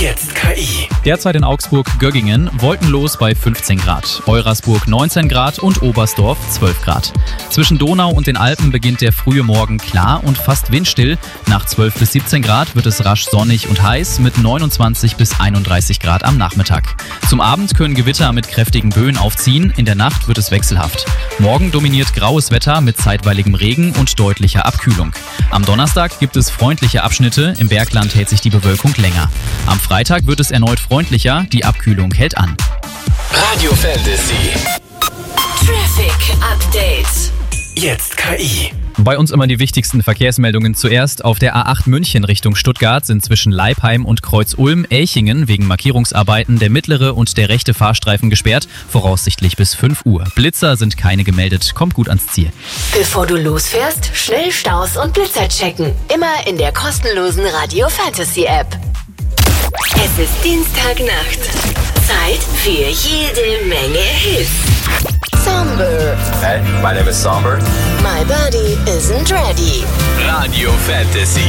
Jetzt KI. Derzeit in Augsburg-Göggingen wolkenlos bei 15 Grad, Eurasburg 19 Grad und Oberstdorf 12 Grad. Zwischen Donau und den Alpen beginnt der frühe Morgen klar und fast windstill. Nach 12 bis 17 Grad wird es rasch sonnig und heiß mit 29 bis 31 Grad am Nachmittag. Zum Abend können Gewitter mit kräftigen Böen aufziehen, in der Nacht wird es wechselhaft. Morgen dominiert graues Wetter mit zeitweiligem Regen und deutlicher Abkühlung. Am Donnerstag gibt es freundliche Abschnitte, im Bergland hält sich die Bewölkung länger. Am Freitag wird es erneut freundlicher, die Abkühlung hält an. Radio Fantasy. Traffic Update. Jetzt KI. Bei uns immer die wichtigsten Verkehrsmeldungen zuerst. Auf der A8 München Richtung Stuttgart sind zwischen Leipheim und Kreuz-Ulm-Elchingen wegen Markierungsarbeiten der mittlere und der rechte Fahrstreifen gesperrt, voraussichtlich bis 5 Uhr. Blitzer sind keine gemeldet, kommt gut ans Ziel. Bevor du losfährst, schnell Staus und Blitzer checken. Immer in der kostenlosen Radio Fantasy App. Es ist Dienstagnacht. Zeit für jede Menge Hits. Somber. Hey, my name is Somber. My body isn't ready. Radio Fantasy.